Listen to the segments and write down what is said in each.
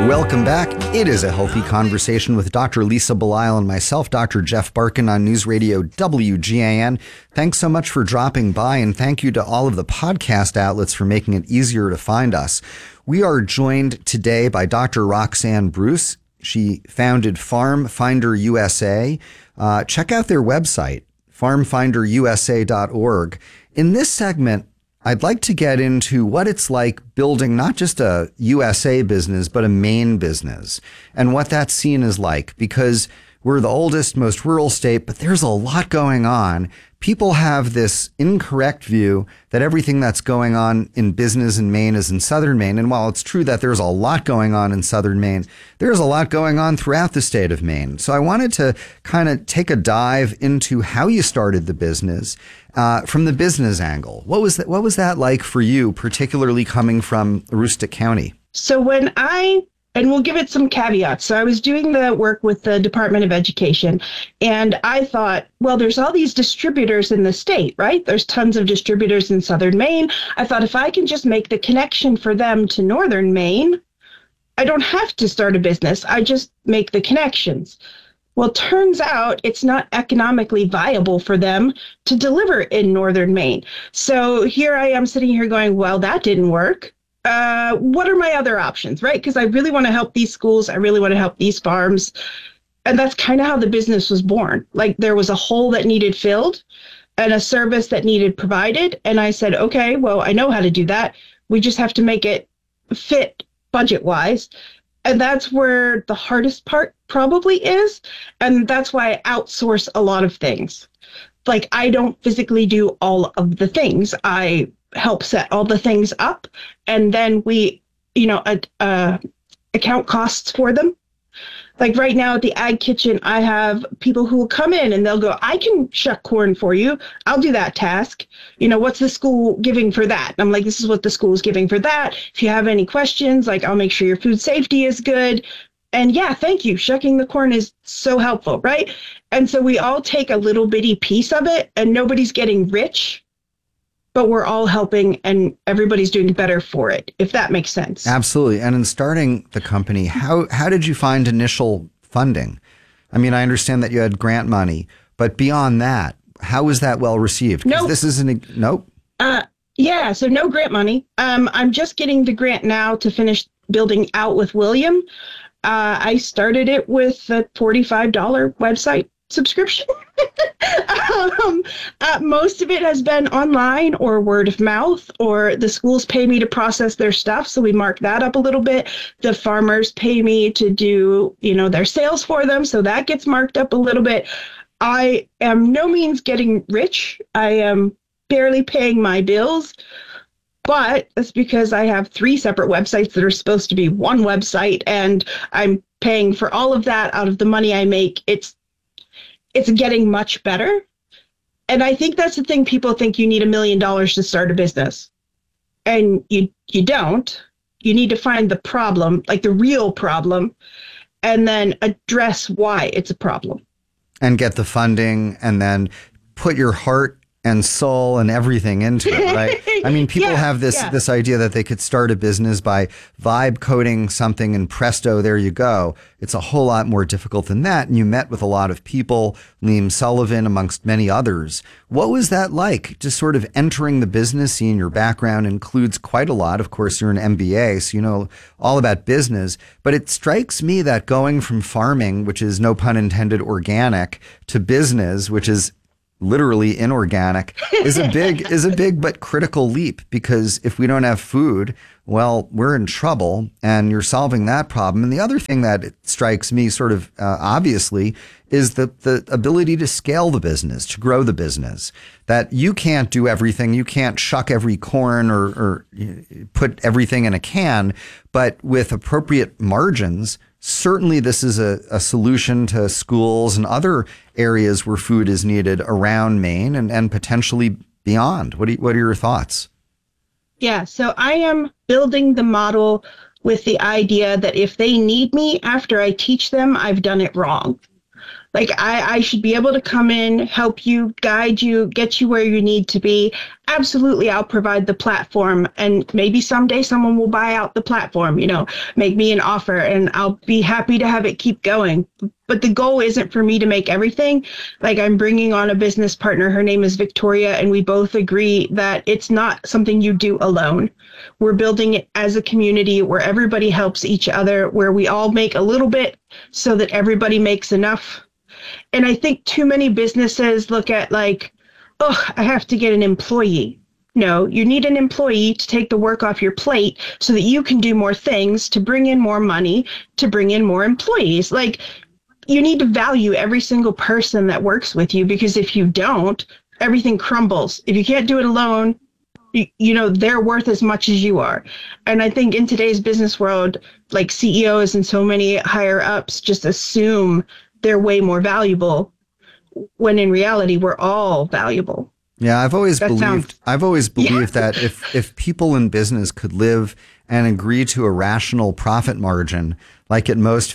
Welcome back. It is a healthy conversation with Dr. Lisa Belisle and myself, Dr. Jeff Barkin on News Radio WGAN. Thanks so much for dropping by, and thank you to all of the podcast outlets for making it easier to find us. We are joined today by Dr. Roxanne Bruce. She founded Farm Finder USA. Check out their website, farmfinderusa.org. In this segment, I'd like to get into what it's like building not just a USA business, but a Maine business, and what that scene is like, because we're the oldest, most rural state, but there's a lot going on. People have this incorrect view that everything that's going on in business in Maine is in southern Maine. And while it's true that there's a lot going on in southern Maine, there's a lot going on throughout the state of Maine. So I wanted to kind of take a dive into how you started the business from the business angle. What was that like for you, particularly coming from Aroostook County? So and we'll give it some caveats. So I was doing the work with the Department of Education, and I thought, well, there's all these distributors in the state, right? There's tons of distributors in southern Maine. I thought if I can just make the connection for them to northern Maine, I don't have to start a business. I just make the connections. Well, turns out it's not economically viable for them to deliver in northern Maine. So here I am sitting here going, well, that didn't work. What are my other options, right? Because I really want to help these schools. I really want to help these farms. And that's kind of how the business was born. Like there was a hole that needed filled and a service that needed provided. And I said, okay, well, I know how to do that. We just have to make it fit budget-wise. And that's where the hardest part probably is. And that's why I outsource a lot of things. Like I don't physically do all of the things. I help set all the things up, and then we, account costs for them. Like right now at the Ag Kitchen, I have people who will come in and they'll go, I can shuck corn for you. I'll do that task. What's the school giving for that? And I'm like, this is what the school is giving for that. If you have any questions, like I'll make sure your food safety is good. And yeah, thank you. Shucking the corn is so helpful, right? And so we all take a little bitty piece of it, and nobody's getting rich, but we're all helping and everybody's doing better for it, if that makes sense. Absolutely. And in starting the company, how did you find initial funding? I mean, I understand that you had grant money, but beyond that, how was that well received? Nope. This isn't nope. Yeah, so no grant money. I'm just getting the grant now to finish building out with William. I started it with a $45 website subscription. Most of it has been online or word of mouth, or the schools pay me to process their stuff. So we mark that up a little bit. The farmers pay me to do, their sales for them. So that gets marked up a little bit. I am no means getting rich. I am barely paying my bills, but that's because I have 3 separate websites that are supposed to be one website, and I'm paying for all of that out of the money I make. It's getting much better. And I think that's the thing. People think you need $1 million to start a business. And you don't. You need to find the problem, like the real problem, and then address why it's a problem. And get the funding, and then put your heart and soul and everything into it, right? I mean, people have this idea that they could start a business by vibe coding something and presto, there you go. It's a whole lot more difficult than that. And you met with a lot of people, Liam Sullivan, amongst many others. What was that like, just sort of entering the business scene? Your background includes quite a lot. Of course, you're an MBA, so you know all about business. But it strikes me that going from farming, which is no pun intended, organic, to business, which is literally inorganic, is a big but critical leap, because if we don't have food, well, we're in trouble, and you're solving that problem. And the other thing that strikes me sort of obviously is the ability to scale the business, to grow the business, that you can't do everything. You can't shuck every corn or put everything in a can, but with appropriate margins, certainly this is a solution to schools and other areas where food is needed around Maine and potentially beyond. What are your thoughts? Yeah, so I am building the model with the idea that if they need me after I teach them, I've done it wrong. Like I should be able to come in, help you, guide you, get you where you need to be. Absolutely, I'll provide the platform, and maybe someday someone will buy out the platform, make me an offer, and I'll be happy to have it keep going. But the goal isn't for me to make everything. Like, I'm bringing on a business partner. Her name is Victoria, and we both agree that it's not something you do alone. We're building it as a community where everybody helps each other, where we all make a little bit so that everybody makes enough. And I think too many businesses look at like, oh, I have to get an employee. No, you need an employee to take the work off your plate so that you can do more things, to bring in more money, to bring in more employees. Like, you need to value every single person that works with you, because if you don't, everything crumbles. If you can't do it alone, they're worth as much as you are. And I think in today's business world, like, CEOs and so many higher ups just assume they're way more valuable, when in reality, we're all valuable. Yeah, I've always believed that if people in business could live and agree to a rational profit margin, like at most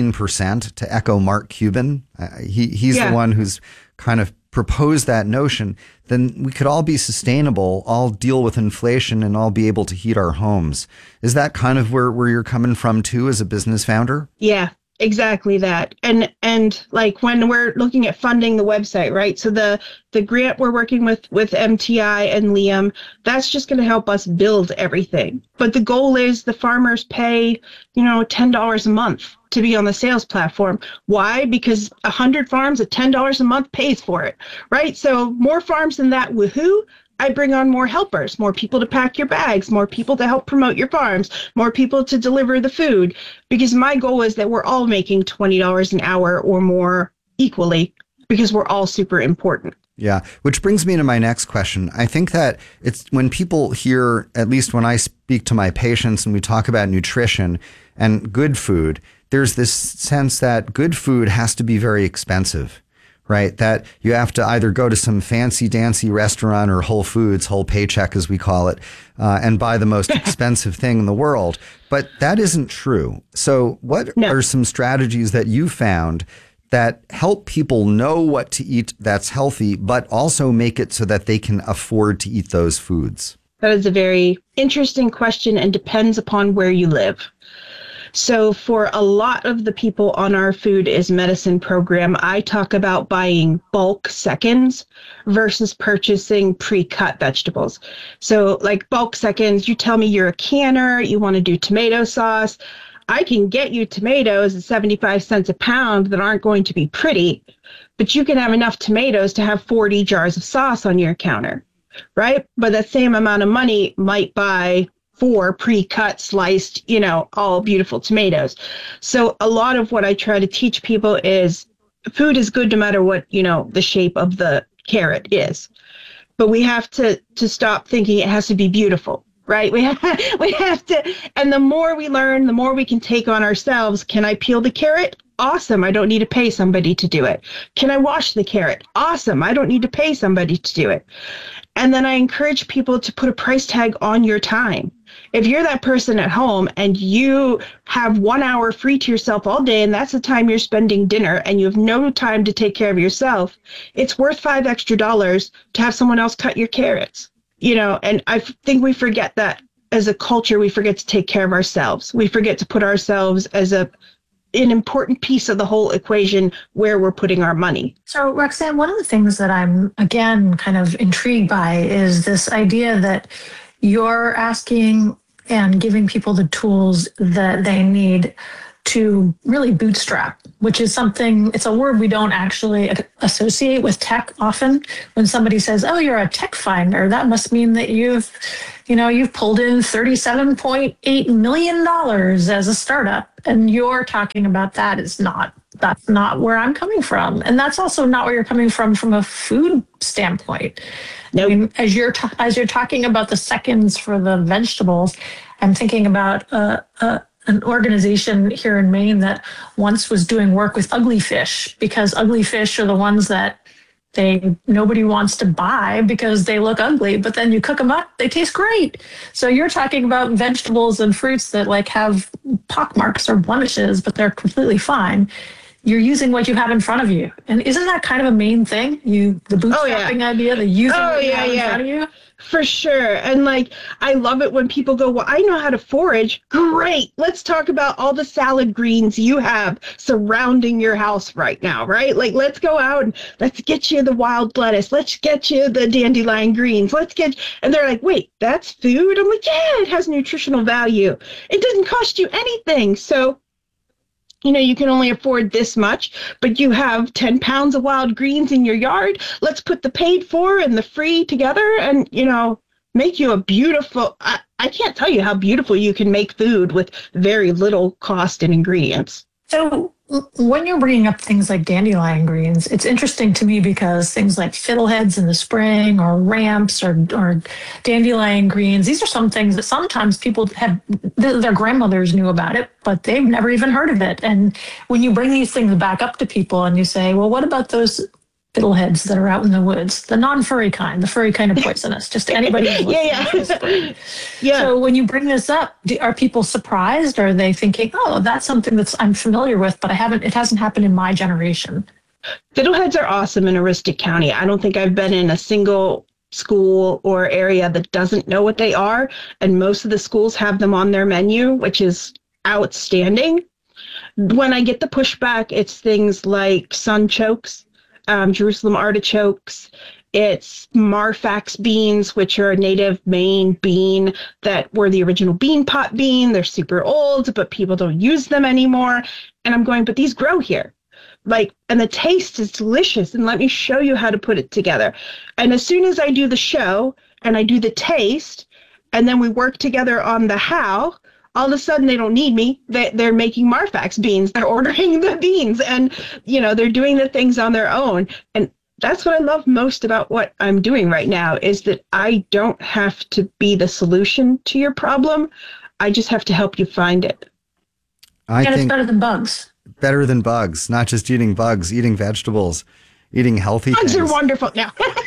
15%, to echo Mark Cuban, he's the one who's kind of proposed that notion, then we could all be sustainable, all deal with inflation, and all be able to heat our homes. Is that kind of where you're coming from too, as a business founder? Yeah. Exactly that. And like, when we're looking at funding the website, right? So the grant we're working with MTI and Liam, that's just going to help us build everything. But the goal is the farmers pay, $10 a month to be on the sales platform. Why? Because 100 farms at $10 a month pays for it, right? So more farms than that, woohoo. I bring on more helpers, more people to pack your bags, more people to help promote your farms, more people to deliver the food, because my goal is that we're all making $20 an hour or more equally, because we're all super important. Yeah, which brings me to my next question. I think that it's when people hear, at least when I speak to my patients and we talk about nutrition and good food, there's this sense that good food has to be very expensive. Right? That you have to either go to some fancy dancy restaurant or Whole Foods, whole paycheck as we call it, and buy the most expensive thing in the world. But that isn't true. So what are some strategies that you found that help people know what to eat that's healthy, but also make it so that they can afford to eat those foods? That is a very interesting question, and depends upon where you live. So for a lot of the people on our Food is Medicine program, I talk about buying bulk seconds versus purchasing pre-cut vegetables. So like bulk seconds, you tell me you're a canner, you want to do tomato sauce. I can get you tomatoes at 75 cents a pound that aren't going to be pretty, but you can have enough tomatoes to have 40 jars of sauce on your counter, right? But that same amount of money might buy 4 pre-cut, sliced, all beautiful tomatoes. So a lot of what I try to teach people is food is good no matter what, the shape of the carrot is. But we have to stop thinking it has to be beautiful, right? We have to, and the more we learn, the more we can take on ourselves. Can I peel the carrot? Awesome. I don't need to pay somebody to do it. Can I wash the carrot? Awesome. I don't need to pay somebody to do it. And then I encourage people to put a price tag on your time. If you're that person at home and you have 1 hour free to yourself all day, and that's the time you're spending dinner, and you have no time to take care of yourself, it's worth $5 extra to have someone else cut your carrots. And I think we forget that as a culture. We forget to take care of ourselves. We forget to put ourselves as an important piece of the whole equation where we're putting our money. So Roxanne, one of the things that I'm, again, kind of intrigued by is this idea that you're asking and giving people the tools that they need to really bootstrap, which is something, it's a word we don't actually associate with tech often. When somebody says, oh, you're a tech finder, that must mean that you've pulled in $37.8 million as a startup. And you're talking about that's not where I'm coming from. And that's also not where you're coming from a food standpoint. Nope. I mean, as you're talking about the seconds for the vegetables, I'm thinking about an organization here in Maine that once was doing work with ugly fish, because ugly fish are the ones that nobody wants to buy because they look ugly, but then you cook them up, they taste great. So you're talking about vegetables and fruits that like have pock marks or blemishes, but they're completely fine. you're using what you have in front of you. And isn't that kind of a main thing? The bootstrapping idea, the using what you have in front of you? For sure. And like, I love it when people go, well, I know how to forage. Great. Let's talk about all the salad greens you have surrounding your house right now, right? Like, let's go out and let's get you the wild lettuce. Let's get you the dandelion greens. And they're like, wait, that's food? I'm like, yeah, it has nutritional value. It doesn't cost you anything. So, you can only afford this much, but you have 10 pounds of wild greens in your yard. Let's put the paid for and the free together and, make you a beautiful, I can't tell you how beautiful you can make food with very little cost and ingredients. So when you're bringing up things like dandelion greens, it's interesting to me because things like fiddleheads in the spring or ramps or dandelion greens, these are some things that sometimes people their grandmothers knew about it, but they've never even heard of it. And when you bring these things back up to people and you say, well, what about those fiddleheads that are out in the woods, the non-furry kind, the furry kind of poisonous, just anybody who's listening. Yeah. So when you bring this up, are people surprised? Or are they thinking, oh, that's something I'm familiar with, but it hasn't happened in my generation? Fiddleheads are awesome in Aroostook County. I don't think I've been in a single school or area that doesn't know what they are. And most of the schools have them on their menu, which is outstanding. When I get the pushback, it's things like sunchokes, Jerusalem artichokes. It's Marfax beans, which are a native Maine bean that were the original bean pot bean. They're super old, but people don't use them anymore. And I'm going, but these grow here. And the taste is delicious. And let me show you how to put it together. And as soon as I do the show and I do the taste, and then we work together on the how, all of a sudden they don't need me. They're making Marfax beans. They're ordering the beans and, they're doing the things on their own. And that's what I love most about what I'm doing right now is that I don't have to be the solution to your problem. I just have to help you find it. I think it's better than bugs. Better than bugs, not just eating bugs, eating vegetables, eating healthy bugs things. Are wonderful now.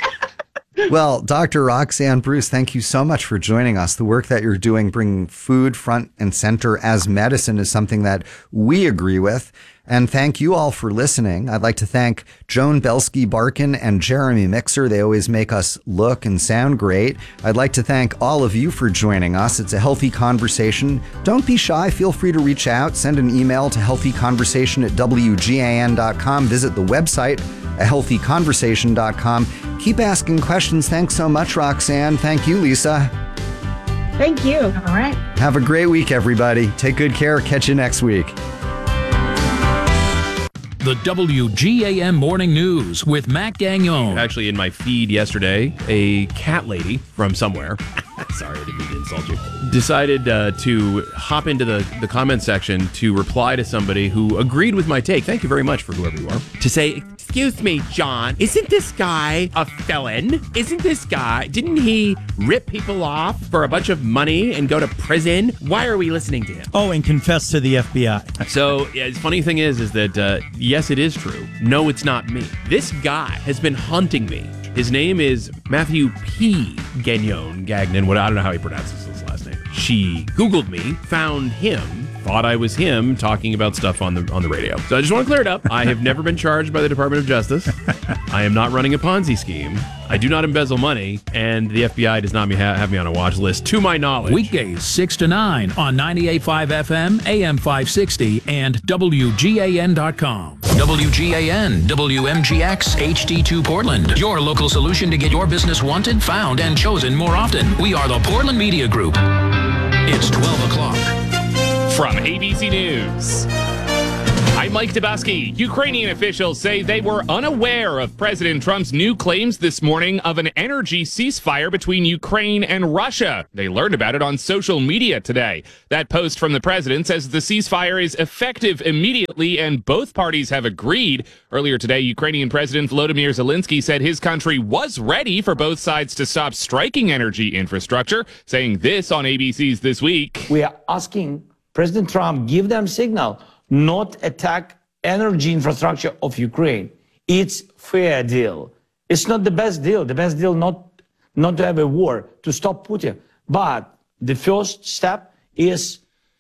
Well, Dr. Roxanne Bruce, thank you so much for joining us. The work that you're doing, bringing food front and center as medicine, is something that we agree with. And thank you all for listening. I'd like to thank Joan Belsky-Barkin and Jeremy Mixer. They always make us look and sound great. I'd like to thank all of you for joining us. It's a healthy conversation. Don't be shy. Feel free to reach out. Send an email to healthyconversation@wgan.com. Visit the website at healthyconversation.com. Keep asking questions. Thanks so much, Roxanne. Thank you, Lisa. Thank you. All right. Have a great week, everybody. Take good care. Catch you next week. The WGAM Morning News with Matt Gagnon. Actually, in my feed yesterday, a cat lady from somewhere, sorry, I didn't mean to insult you, decided to hop into the comment section to reply to somebody who agreed with my take. Thank you very much for whoever you are. To say, excuse me, John, isn't this guy a felon? Didn't he rip people off for a bunch of money and go to prison? Why are we listening to him? Oh, and confess to the FBI. So, the funny thing is that, yes, it is true. No, it's not me. This guy has been hunting me. His name is Matthew P. Gagnon. I don't know how he pronounces his last name. She Googled me, found him, thought I was him talking about stuff on the radio. So I just want to clear it up. I have never been charged by the Department of Justice. I am not running a Ponzi scheme. I do not embezzle money, and the FBI does not have me on a watch list, to my knowledge. Weekdays 6 to 9 on 98.5 FM, AM 560, and WGAN.com. WGAN, WMGX, HD2 Portland. Your local solution to get your business wanted, found, and chosen more often. We are the Portland Media Group. It's 12 o'clock. From ABC News, I'm Mike Tabasky. Ukrainian officials say they were unaware of President Trump's new claims this morning of an energy ceasefire between Ukraine and Russia. They learned about it on social media today. That post from the president says the ceasefire is effective immediately and both parties have agreed. Earlier today, Ukrainian President Volodymyr Zelensky said his country was ready for both sides to stop striking energy infrastructure, saying this on ABC's This Week. We are asking President Trump give them signal not attack energy infrastructure of Ukraine. It's fair deal. It's not the best deal. The best deal not to have a war, to stop Putin. But the first step is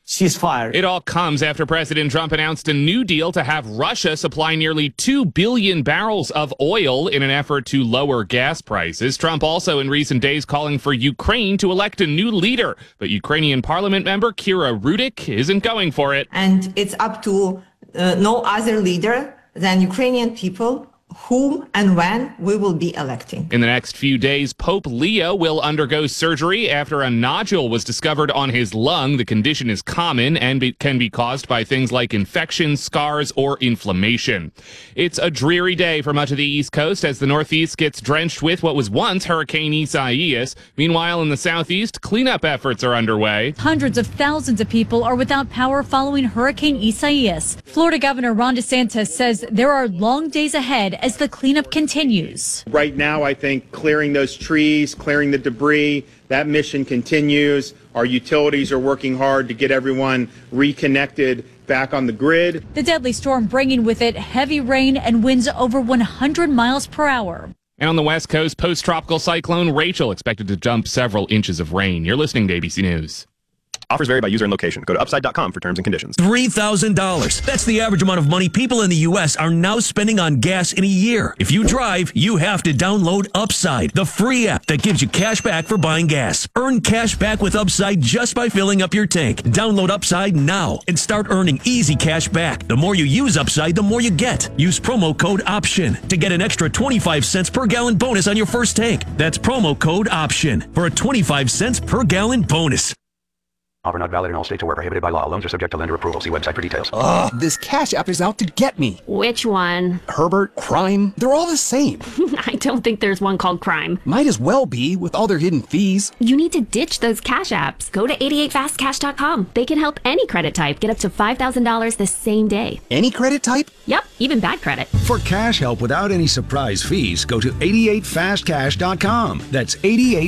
ceasefire. It all comes after President Trump announced a new deal to have Russia supply nearly 2 billion barrels of oil in an effort to lower gas prices. Trump also in recent days calling for Ukraine to elect a new leader. But Ukrainian parliament member Kira Rudik isn't going for it. And it's up to no other leader than Ukrainian people whom and when we will be electing. In the next few days, Pope Leo will undergo surgery after a nodule was discovered on his lung. The condition is common and can be caused by things like infections, scars, or inflammation. It's a dreary day for much of the East Coast as the Northeast gets drenched with what was once Hurricane Isaias. Meanwhile, in the Southeast, cleanup efforts are underway. Hundreds of thousands of people are without power following Hurricane Isaias. Florida Governor Ron DeSantis says there are long days ahead as the cleanup continues. Right now, I think clearing those trees, clearing the debris, that mission continues. Our utilities are working hard to get everyone reconnected back on the grid. The deadly storm bringing with it heavy rain and winds over 100 miles per hour. And on the West Coast, post-tropical cyclone Rachel expected to dump several inches of rain. You're listening to ABC News. Offers vary by user and location. Go to upside.com for terms and conditions. $3,000. That's the average amount of money people in the U.S. are now spending on gas in a year. If you drive, you have to download Upside, the free app that gives you cash back for buying gas. Earn cash back with Upside just by filling up your tank. Download Upside now and start earning easy cash back. The more you use Upside, the more you get. Use promo code OPTION to get an extra 25 cents per gallon bonus on your first tank. That's promo code OPTION for a 25 cents per gallon bonus. Offer not valid in all states or where prohibited by law. Loans are subject to lender approval. See website for details. Ugh, this Cash App is out to get me. Which one? Herbert, Crime, they're all the same. I don't think there's one called Crime. Might as well be with all their hidden fees. You need to ditch those Cash Apps. Go to 88fastcash.com. They can help any credit type get up to $5,000 the same day. Any credit type? Yep, even bad credit. For cash help without any surprise fees, go to 88fastcash.com. That's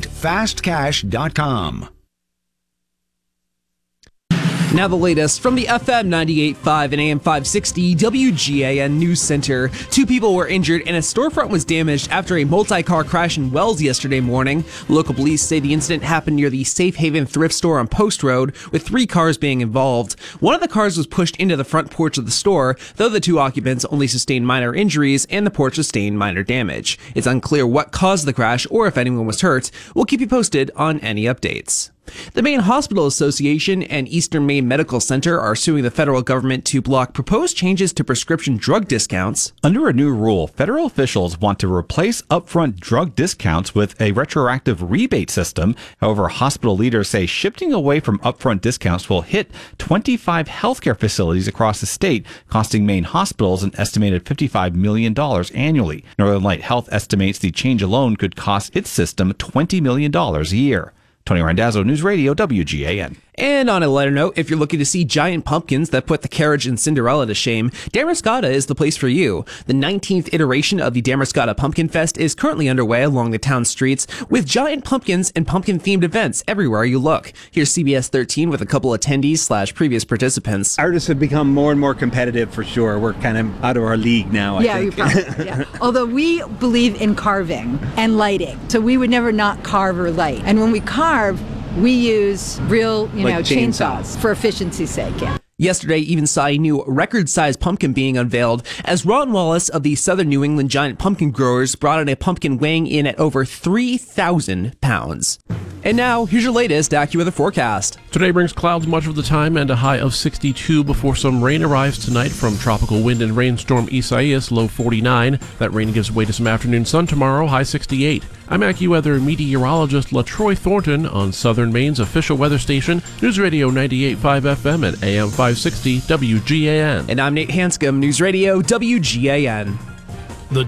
88fastcash.com. Now the latest from the FM 98.5 and AM 560 WGAN News Center. 2 people were injured and a storefront was damaged after a multi-car crash in Wells yesterday morning. Local police say the incident happened near the Safe Haven thrift store on Post Road, with 3 cars being involved. One of the cars was pushed into the front porch of the store, though the 2 occupants only sustained minor injuries and the porch sustained minor damage. It's unclear what caused the crash or if anyone was hurt. We'll keep you posted on any updates. The Maine Hospital Association and Eastern Maine Medical Center are suing the federal government to block proposed changes to prescription drug discounts. Under a new rule, federal officials want to replace upfront drug discounts with a retroactive rebate system. However, hospital leaders say shifting away from upfront discounts will hit 25 healthcare facilities across the state, costing Maine hospitals an estimated $55 million annually. Northern Light Health estimates the change alone could cost its system $20 million a year. Tony Randazzo, News Radio, WGAN. And on a lighter note, if you're looking to see giant pumpkins that put the carriage and Cinderella to shame, Damariscotta is the place for you. The 19th iteration of the Damariscotta Pumpkin Fest is currently underway along the town streets with giant pumpkins and pumpkin-themed events everywhere you look. Here's CBS 13 with a couple attendees / previous participants. Artists have become more and more competitive for sure. We're kind of out of our league now, I think. Probably, yeah. Although we believe in carving and lighting, so we would never not carve or light. And when we carve, we use real, chainsaws for efficiency's sake, yeah. Yesterday even saw a new record-sized pumpkin being unveiled as Ron Wallace of the Southern New England Giant Pumpkin Growers brought in a pumpkin weighing in at over 3,000 pounds. And now, here's your latest AccuWeather forecast. Today brings clouds much of the time and a high of 62 before some rain arrives tonight from tropical wind and rainstorm Isaias, low 49. That rain gives way to some afternoon sun tomorrow, high 68. I'm AccuWeather meteorologist LaTroy Thornton on Southern Maine's official weather station, News Radio 98.5 FM and AM 560 WGAN. And I'm Nate Hanscom, News Radio WGAN. The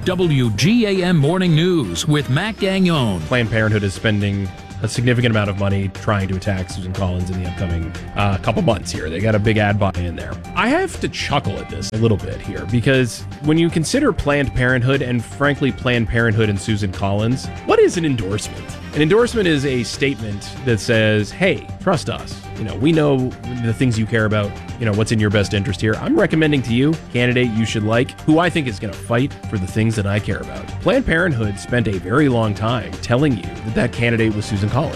WGAN Morning News with Matt Gagnon. Planned Parenthood is spending a significant amount of money trying to attack Susan Collins in the upcoming couple months here. They got a big ad buy in there. I have to chuckle at this a little bit here because when you consider Planned Parenthood and frankly Planned Parenthood and Susan Collins, what is an endorsement? An endorsement is a statement that says, hey, trust us. We know the things you care about, what's in your best interest here. I'm recommending to you a candidate you should like, who I think is going to fight for the things that I care about. Planned Parenthood spent a very long time telling you that candidate was Susan Collins.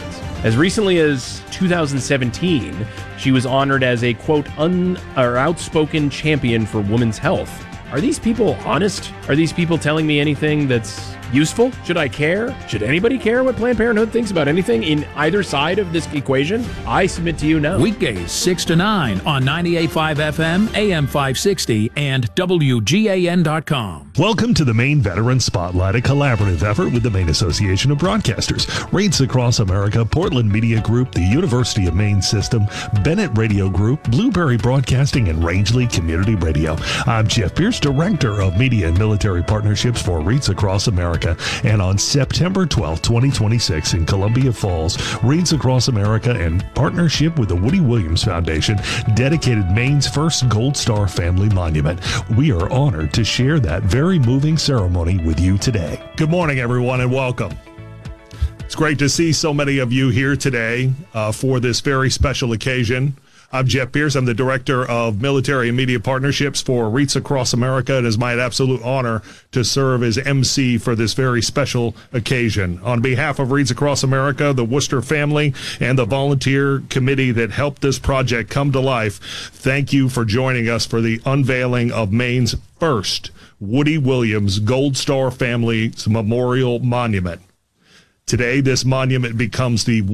As recently as 2017, she was honored as a, quote, outspoken champion for women's health. Are these people honest? Are these people telling me anything that's useful? Should I care? Should anybody care what Planned Parenthood thinks about anything in either side of this equation? I submit to you, no. Weekdays 6 to 9 on 98.5 FM, AM 560, and WGAN.com. Welcome to the Maine Veteran Spotlight, a collaborative effort with the Maine Association of Broadcasters, Rates Across America, Portland Media Group, the University of Maine System, Bennett Radio Group, Blueberry Broadcasting, and Rangeley Community Radio. I'm Jeff Pierce, Director of Media and Military Partnerships for Rates Across America. And on September 12, 2026 in Columbia Falls, Rates Across America, in partnership with the Woody Williams Foundation, dedicated Maine's first Gold Star Family Monument. We are honored to share that very moving ceremony with you today. Good morning, everyone, and welcome. It's great to see so many of you here today for this very special occasion. I'm Jeff Pierce. I'm the Director of Military and Media Partnerships for REITs Across America. It is my absolute honor to serve as MC for this very special occasion. On behalf of REITs Across America, the Worcester family, and the volunteer committee that helped this project come to life, thank you for joining us for the unveiling of Maine's first Woody Williams Gold Star Family's Memorial Monument. Today, this monument becomes the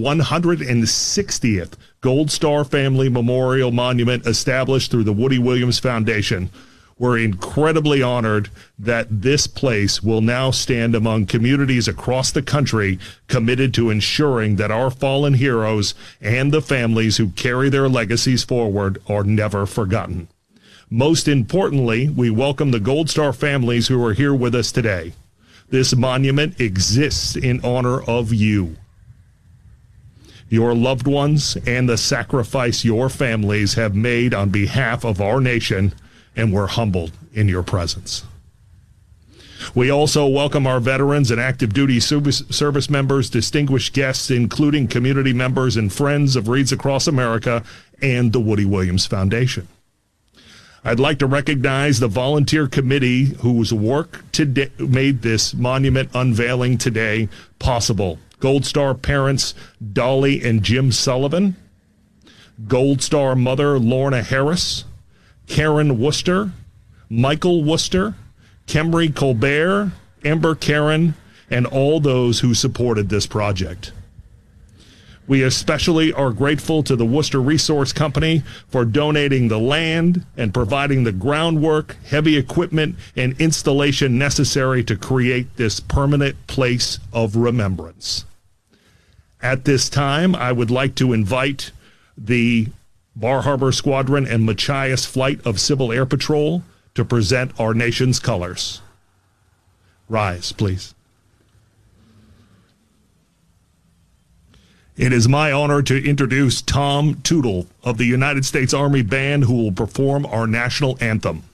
160th Gold Star Family Memorial Monument established through the Woody Williams Foundation. We're incredibly honored that this place will now stand among communities across the country committed to ensuring that our fallen heroes and the families who carry their legacies forward are never forgotten. Most importantly, we welcome the Gold Star families who are here with us today. This monument exists in honor of you, your loved ones, and the sacrifice your families have made on behalf of our nation, and we're humbled in your presence. We also welcome our veterans and active duty service members, distinguished guests, including community members and friends of REITs Across America and the Woody Williams Foundation. I'd like to recognize the volunteer committee whose work today made this monument unveiling today possible. Gold Star parents Dolly and Jim Sullivan, Gold Star mother Lorna Harris, Karen Worcester, Michael Worcester, Kemry Colbert, Amber Karen, and all those who supported this project. We especially are grateful to the Worcester Resource Company for donating the land and providing the groundwork, heavy equipment, and installation necessary to create this permanent place of remembrance. At this time, I would like to invite the Bar Harbor Squadron and Machias Flight of Civil Air Patrol to present our nation's colors. Rise, please. It is my honor to introduce Tom Tootle of the United States Army Band, who will perform our national anthem.